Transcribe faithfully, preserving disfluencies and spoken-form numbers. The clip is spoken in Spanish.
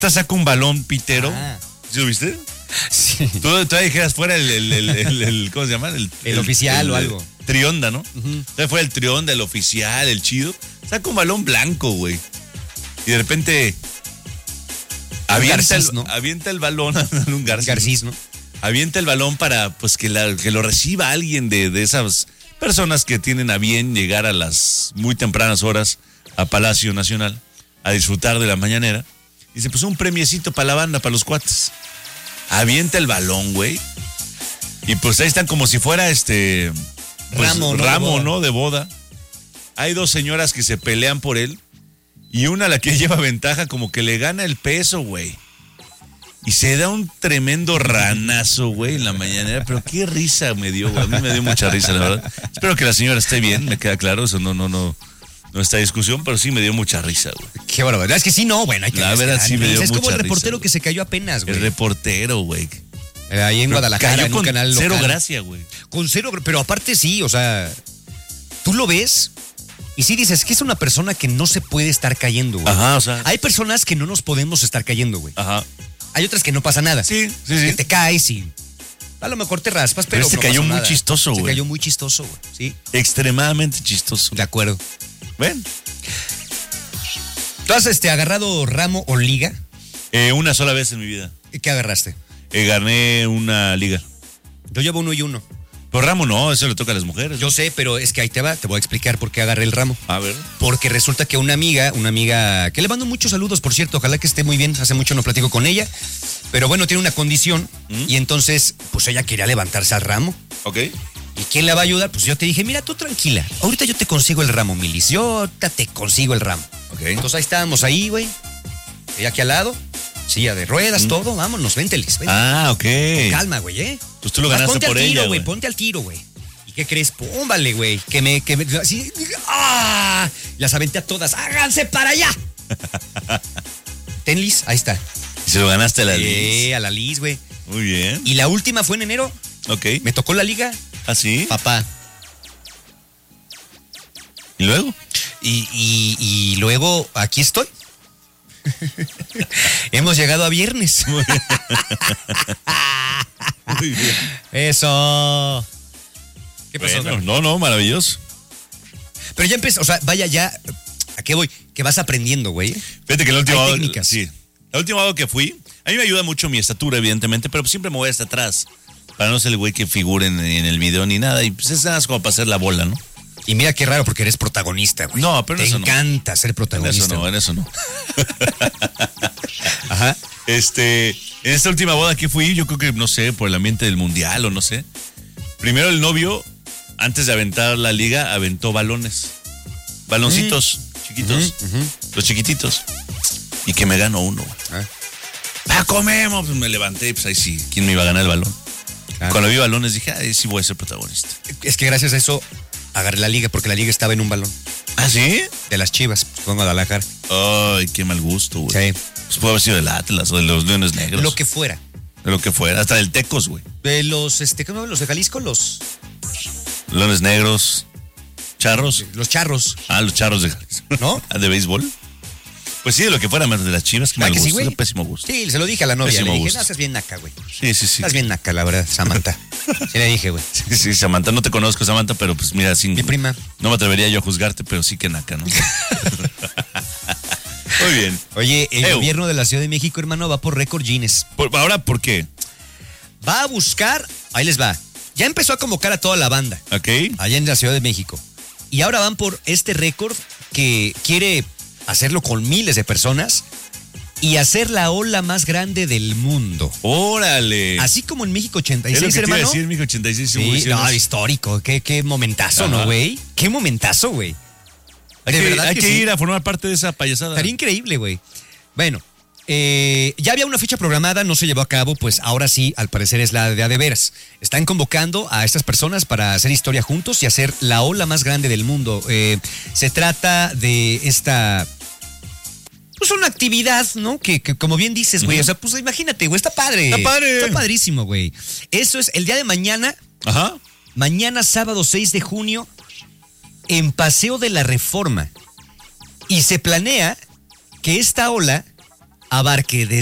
saca un balón pitero. Ah. ¿Sí lo viste? Sí. Tú todavía dijeras fuera el, el, el, el, el- ¿cómo se llama? El, El oficial el- o el algo. Trionda, ¿no? Uh-huh. Todavía fuera el Trionda, el oficial, el chido. Saca un balón blanco, güey. Y de repente avienta, Garcís, el, ¿no? avienta el balón, un Garcís. Garcís, ¿no? Avienta el balón para pues que, la, que lo reciba alguien de, de esas personas que tienen a bien llegar a las muy tempranas horas a Palacio Nacional a disfrutar de la mañanera. Dice, pues un premiecito para la banda, para los cuates. Avienta el balón, güey. Y pues ahí están como si fuera este... pues, Ramo, ¿no? Ramo, De boda. ¿no? De boda. Hay dos señoras que se pelean por él. Y una, la que lleva ventaja, como que le gana el peso, güey. Y se da un tremendo ranazo, güey, en la mañanera. Pero qué risa me dio, güey. A mí me dio mucha risa, la verdad. Espero que la señora esté bien, me queda claro. Eso no, no, no, no está discusión, pero sí me dio mucha risa, güey. Qué barbaridad. Es que sí, no, bueno, hay que La verdad, sí me dio Es como mucha el reportero risa, que se cayó apenas, güey. El reportero, güey. Eh, Ahí en Pero Guadalajara, cayó en un con canal cero local. gracia, güey. Con cero, pero aparte sí, o sea, tú lo ves y sí dices que es una persona que no se puede estar cayendo, güey. Ajá, o sea. Hay personas que no nos podemos estar cayendo, güey. Ajá. Hay otras que no pasa nada. Sí, sí, Que sí. te caes y a lo mejor te raspas, pero, Pero este no cayó pasó muy nada. chistoso, Se güey. cayó muy chistoso, güey. Sí, Extremadamente chistoso. de acuerdo. ¿Ven? ¿Tú has este, agarrado ramo o liga? Eh, una sola vez en mi vida. ¿Qué agarraste? Eh, gané una liga. Yo llevo uno y uno. Pero ramo no, eso le toca a las mujeres. Yo sé, pero es que ahí te va, te voy a explicar por qué agarré el ramo. A ver. Porque resulta que una amiga, una amiga, que le mando muchos saludos, por cierto, ojalá que esté muy bien, hace mucho no platico con ella, pero bueno, tiene una condición ¿Mm? y entonces, pues ella quería levantarse al ramo. Ok. ¿Y quién la va a ayudar? Pues yo te dije, mira, tú tranquila, ahorita yo te consigo el ramo, Milis, yo ahorita te consigo el ramo. Ok. Entonces ahí estábamos ahí, güey, ella aquí al lado, silla de ruedas, ¿Mm? todo, vámonos, vente, Liz, vente. Ah, ok. Con calma, güey, ¿eh? Pues tú lo Más ganaste ponte por al tiro, ella, güey, güey. ponte al tiro, güey. ¿Y qué crees? Pum, vale, güey. Que me, que me, así, ¡ah! Las aventé a todas. ¡Háganse para allá! Ten, Liz, ahí está. Y se lo ganaste a la Sí, Liz. a la Liz, güey. Muy bien. Y la última fue en enero. Ok. Me tocó la liga. ¿Ah, sí? Papá. ¿Y luego? Y, y, y luego, aquí estoy. Hemos llegado a viernes. Muy bien. Eso. ¿Qué pasó? Bueno, no, no, maravilloso. Pero ya empezó, o sea, vaya ya. ¿A qué voy? Que vas aprendiendo, güey. Fíjate que la última Hay vez- técnicas. Sí. La última vez que fui, a mí me ayuda mucho mi estatura, evidentemente, pero siempre me voy hasta atrás. Para no ser el güey que figure en, en el video ni nada. Y pues es nada más como para hacer la bola, ¿no? Y mira qué raro porque eres protagonista, güey. No, pero Te eso no. encanta ser En protagonista. eso no, en eso no. Ajá. Este, en esta última boda que fui, yo creo que, no sé, por el ambiente del mundial o no sé. Primero el novio, antes de aventar la liga, aventó balones. Baloncitos chiquitos. Ujú, ujú. Los chiquititos. Y que me ganó uno. Ah, ¡Ah, comemos! Pues me levanté y pues ahí sí, ¿quién me iba a ganar el balón? claro. Cuando vi balones dije, ay, sí voy a ser protagonista. Es que gracias a eso agarré la liga porque la liga estaba en un balón ¿Ah, sí? de las Chivas, pues, con Guadalajara. Ay, qué mal gusto, güey. Sí. Pues puede haber sido del Atlas o de los Leones Negros. Lo que fuera. De lo que fuera. Hasta del Tecos, güey. De los, este, ¿cómo los de Jalisco? Los, Leones Negros. Charros. los charros, Ah, los charros de Jalisco. ¿no? Ah, ¿de béisbol? Pues sí, de lo que fuera, menos de las Chivas, que mal ¿Verdad que sí, gusto. güey? Es un pésimo gusto. Sí, se lo dije a la novia. Pésimo Le dije, gusto. no, estás bien naca, güey. Sí, sí, sí. Estás bien naca, la verdad, Samantha. Sí le dije, güey. Sí, sí, Samantha, no te conozco, Samantha, pero pues mira, sin, Mi prima. no me atrevería yo a juzgarte, pero sí que naca, ¿no? Muy bien. Oye, el Ew. gobierno de la Ciudad de México, hermano, va por récord Guinness. Por- ahora, ¿por qué? Va a buscar, ahí les va. Ya empezó a convocar a toda la banda, ¿Ok? allá en la Ciudad de México. Y ahora van por este récord que quiere hacerlo con miles de personas y hacer la ola más grande del mundo. Órale. Así como en México ochenta y es lo seis, que te iba a hermano. decir, México ochenta y seis. Sí, muy no, buenos. histórico. Qué, qué momentazo, Ajá. ¿no, güey? Qué momentazo, güey. Hay, De que, verdad hay que que sí. ir a formar parte de esa payasada. Estaría increíble, güey. Bueno, eh, ya había una fecha programada, no se llevó a cabo, pues ahora sí, al parecer es la de a de veras. Están convocando a estas personas para hacer historia juntos y hacer la ola más grande del mundo. Eh, se trata de esta... Pues una actividad, ¿no? Que, que como bien dices, güey, Ujú. o sea, pues imagínate, güey, está padre. Está padre. Está padrísimo, güey. Eso es el día de mañana, Ajá. mañana sábado seis de junio, en Paseo de la Reforma. Y se planea que esta ola abarque